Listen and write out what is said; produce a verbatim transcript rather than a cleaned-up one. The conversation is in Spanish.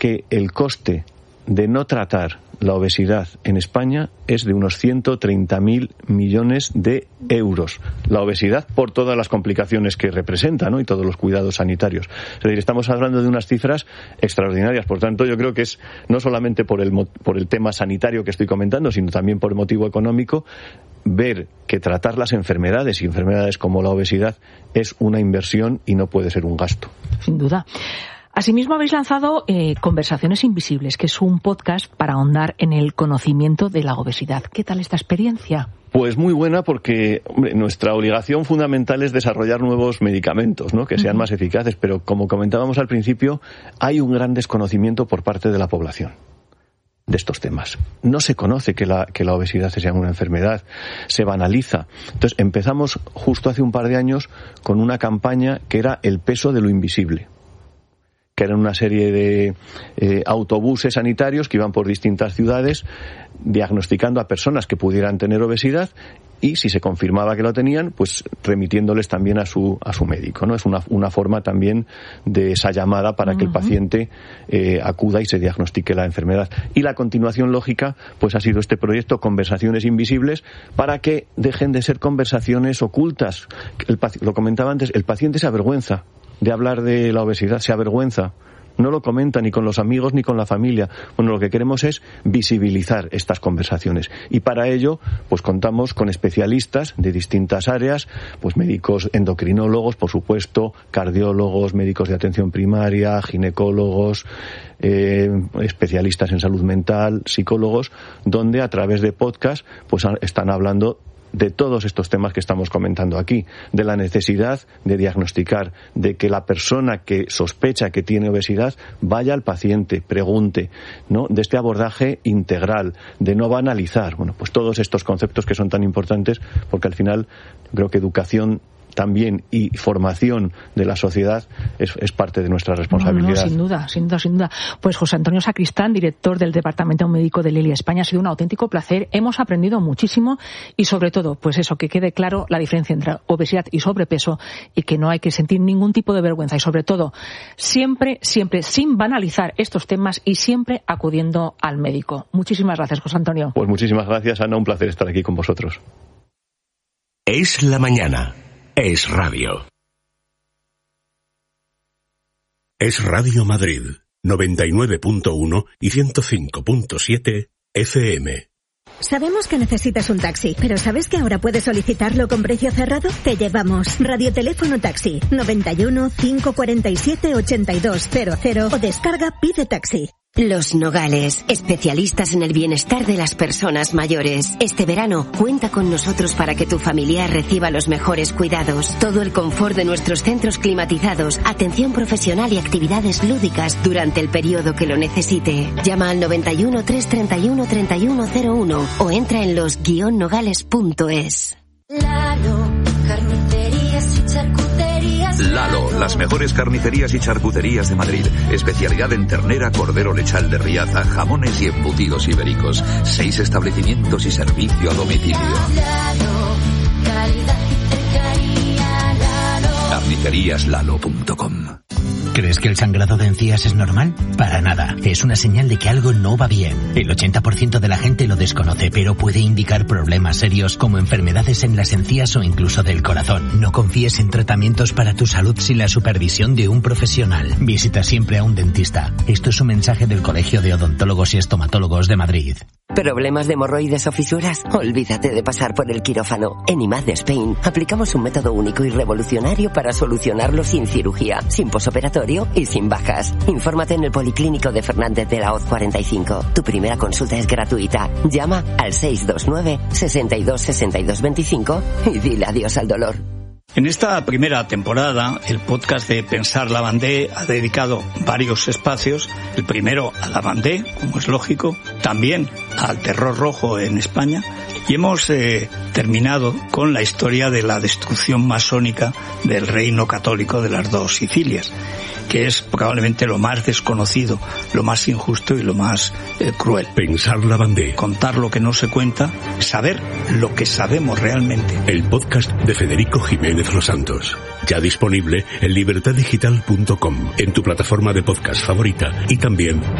que el coste de no tratar la obesidad en España es de unos ciento treinta mil millones de euros. La obesidad por todas las complicaciones que representa, ¿no? Y todos los cuidados sanitarios. Es decir, estamos hablando de unas cifras extraordinarias. Por tanto, yo creo que es no solamente por el, por el tema sanitario que estoy comentando, sino también por el motivo económico, ver que tratar las enfermedades y enfermedades como la obesidad es una inversión y no puede ser un gasto. Sin duda. Asimismo, habéis lanzado eh, Conversaciones Invisibles, que es un podcast para ahondar en el conocimiento de la obesidad. ¿Qué tal esta experiencia? Pues muy buena, porque hombre, nuestra obligación fundamental es desarrollar nuevos medicamentos, ¿no? Que sean uh-huh. más eficaces, pero como comentábamos al principio, hay un gran desconocimiento por parte de la población de estos temas. No se conoce que la, que la obesidad sea una enfermedad, se banaliza. Entonces empezamos justo hace un par de años con una campaña que era el peso de lo invisible, que eran una serie de eh, autobuses sanitarios que iban por distintas ciudades diagnosticando a personas que pudieran tener obesidad y, si se confirmaba que lo tenían, pues remitiéndoles también a su a su médico, ¿no? Es una, una forma también de esa llamada para uh-huh. que el paciente eh, acuda y se diagnostique la enfermedad. Y la continuación lógica pues ha sido este proyecto Conversaciones Invisibles, para que dejen de ser conversaciones ocultas. El, lo comentaba antes, el paciente se avergüenza de hablar de la obesidad, se avergüenza, no lo comenta ni con los amigos ni con la familia. Bueno, lo que queremos es visibilizar estas conversaciones, y para ello pues contamos con especialistas de distintas áreas, pues médicos endocrinólogos, por supuesto, cardiólogos, médicos de atención primaria, ginecólogos, eh, especialistas en salud mental, psicólogos, donde a través de podcast pues están hablando de todos estos temas que estamos comentando aquí, de la necesidad de diagnosticar, de que la persona que sospecha que tiene obesidad vaya al paciente, pregunte, ¿no? De este abordaje integral, de no banalizar. Bueno, pues todos estos conceptos que son tan importantes, porque al final creo que educación también y formación de la sociedad es, es parte de nuestra responsabilidad. No, no, sin duda, sin duda, sin duda. Pues José Antonio Sacristán, director del Departamento Médico de Lely España, ha sido un auténtico placer. Hemos aprendido muchísimo y, sobre todo, pues eso, que quede claro la diferencia entre obesidad y sobrepeso, y que no hay que sentir ningún tipo de vergüenza, y sobre todo, siempre, siempre sin banalizar estos temas y siempre acudiendo al médico. Muchísimas gracias, José Antonio. Pues muchísimas gracias, Ana, un placer estar aquí con vosotros. Es la mañana. Es radio. Es Radio Madrid, noventa y nueve punto uno y ciento cinco punto siete F M. Sabemos que necesitas un taxi, pero ¿sabes que ahora puedes solicitarlo con precio cerrado? Te llevamos. Radioteléfono Taxi, noventa y uno, cinco cuarenta y siete, ochenta y dos cero cero, o descarga Pide Taxi. Los Nogales, especialistas en el bienestar de las personas mayores. Este verano, cuenta con nosotros para que tu familiar reciba los mejores cuidados. Todo el confort de nuestros centros climatizados, atención profesional y actividades lúdicas durante el periodo que lo necesite. Llama al noventa y uno, trescientos treinta y uno, treinta y uno cero uno o entra en los guion nogales punto es. Lalo, carnicerías y charcuterías. Lalo, las mejores carnicerías y charcuterías de Madrid. Especialidad en ternera, cordero lechal de Riaza, jamones y embutidos ibéricos. Seis establecimientos y servicio a domicilio. Lalo, calidad y cercanía. Lalo. carnicerías lalo punto com. ¿Crees que el sangrado de encías es normal? Para nada. Es una señal de que algo no va bien. El ochenta por ciento de la gente lo desconoce, pero puede indicar problemas serios como enfermedades en las encías o incluso del corazón. No confíes en tratamientos para tu salud sin la supervisión de un profesional. Visita siempre a un dentista. Esto es un mensaje del Colegio de Odontólogos y Estomatólogos de Madrid. ¿Problemas de hemorroides o fisuras? Olvídate de pasar por el quirófano. En I M A D Spain aplicamos un método único y revolucionario para solucionarlo sin cirugía, sin posoperatorio y sin bajas. Infórmate en el Policlínico de Fernández de la Hoz cuarenta y cinco. Tu primera consulta es gratuita. Llama al seis dos nueve, sesenta y dos, sesenta y dos veinticinco y dile adiós al dolor. En esta primera temporada, el podcast de Pensar Lavandé ha dedicado varios espacios. El primero a Lavandé, como es lógico, también al terror rojo en España, y hemos eh, terminado con la historia de la destrucción masónica del reino católico de las dos Sicilias, que es probablemente lo más desconocido, lo más injusto y lo más eh, cruel. Pensar la Bandé. Contar lo que no se cuenta, saber lo que sabemos realmente. El podcast de Federico Jiménez Los Santos. Ya disponible en libertad digital punto com, en tu plataforma de podcast favorita y también